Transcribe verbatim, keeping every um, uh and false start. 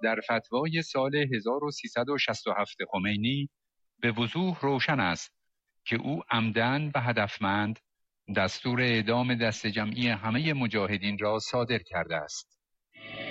در فتوای سال هزار و سیصد و شصت و هفت خمینی به وضوح روشن است که او عمدن و هدفمند دستور اعدام دست جمعی همه مجاهدین را صادر کرده است.